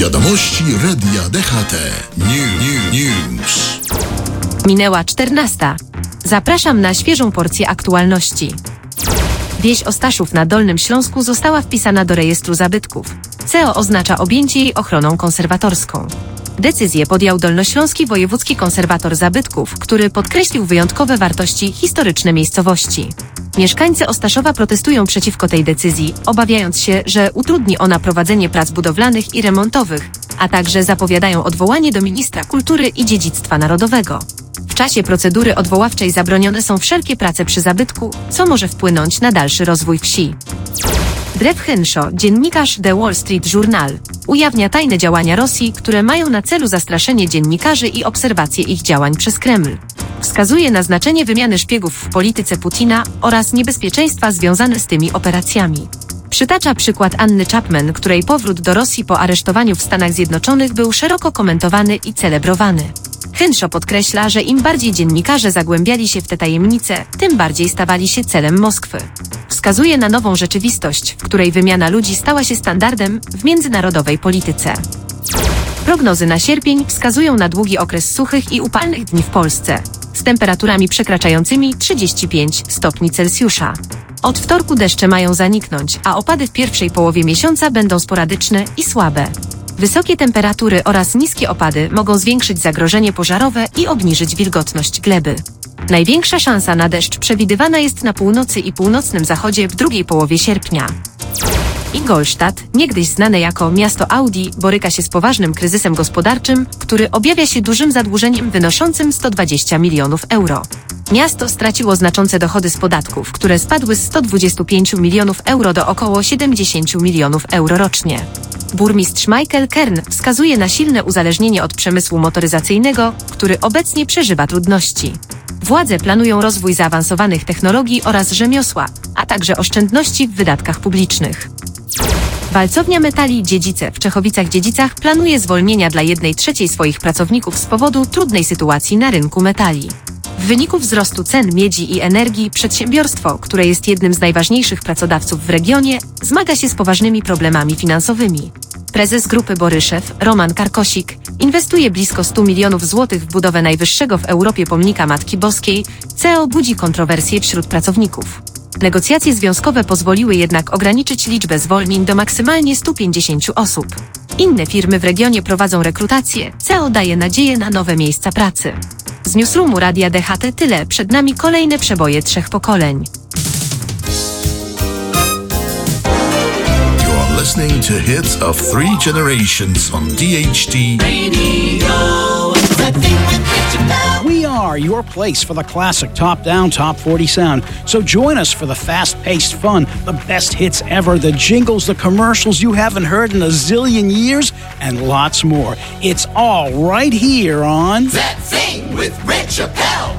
Wiadomości Radia DHT. News. Minęła 14. Zapraszam na świeżą porcję aktualności. Wieś Ostaszów na Dolnym Śląsku została wpisana do rejestru zabytków. CEO oznacza objęcie jej ochroną konserwatorską. Decyzję podjął Dolnośląski Wojewódzki Konserwator Zabytków, który podkreślił wyjątkowe wartości historyczne miejscowości. Mieszkańcy Ostaszowa protestują przeciwko tej decyzji, obawiając się, że utrudni ona prowadzenie prac budowlanych i remontowych, a także zapowiadają odwołanie do ministra kultury i dziedzictwa narodowego. W czasie procedury odwoławczej zabronione są wszelkie prace przy zabytku, co może wpłynąć na dalszy rozwój wsi. Drew Henshaw, dziennikarz The Wall Street Journal, ujawnia tajne działania Rosji, które mają na celu zastraszenie dziennikarzy i obserwację ich działań przez Kreml. Wskazuje na znaczenie wymiany szpiegów w polityce Putina oraz niebezpieczeństwa związane z tymi operacjami. Przytacza przykład Anny Chapman, której powrót do Rosji po aresztowaniu w Stanach Zjednoczonych był szeroko komentowany i celebrowany. Henshaw podkreśla, że im bardziej dziennikarze zagłębiali się w te tajemnice, tym bardziej stawali się celem Moskwy. Wskazuje na nową rzeczywistość, w której wymiana ludzi stała się standardem w międzynarodowej polityce. Prognozy na sierpień wskazują na długi okres suchych i upalnych dni w Polsce, z temperaturami przekraczającymi 35 stopni Celsjusza. Od wtorku deszcze mają zaniknąć, a opady w pierwszej połowie miesiąca będą sporadyczne i słabe. Wysokie temperatury oraz niskie opady mogą zwiększyć zagrożenie pożarowe i obniżyć wilgotność gleby. Największa szansa na deszcz przewidywana jest na północy i północnym zachodzie w drugiej połowie sierpnia. Ingolstadt, niegdyś znane jako miasto Audi, boryka się z poważnym kryzysem gospodarczym, który objawia się dużym zadłużeniem wynoszącym 120 milionów euro. Miasto straciło znaczące dochody z podatków, które spadły z 125 milionów euro do około 70 milionów euro rocznie. Burmistrz Michael Kern wskazuje na silne uzależnienie od przemysłu motoryzacyjnego, który obecnie przeżywa trudności. Władze planują rozwój zaawansowanych technologii oraz rzemiosła, a także oszczędności w wydatkach publicznych. Walcownia Metali Dziedzice w Czechowicach-Dziedzicach planuje zwolnienia dla 1/3 swoich pracowników z powodu trudnej sytuacji na rynku metali. W wyniku wzrostu cen miedzi i energii przedsiębiorstwo, które jest jednym z najważniejszych pracodawców w regionie, zmaga się z poważnymi problemami finansowymi. Prezes grupy Boryszew, Roman Karkosik, inwestuje blisko 100 milionów złotych w budowę najwyższego w Europie pomnika Matki Boskiej, co budzi kontrowersje wśród pracowników. Negocjacje związkowe pozwoliły jednak ograniczyć liczbę zwolnień do maksymalnie 150 osób. Inne firmy w regionie prowadzą rekrutację, co daje nadzieję na nowe miejsca pracy. Z Newsroomu Radia DHT tyle, przed nami kolejne przeboje 3 pokoleń. You're listening to hits of 3 generations on DHT Radio. We are your place for the classic top-down, top 40 sound. So join us for the fast-paced fun, the best hits ever, the jingles, the commercials you haven't heard in a zillion years, and lots more. It's all right here on That Thing with Rich Chappelle.